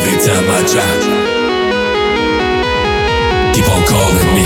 every time I drop. Keep on calling me.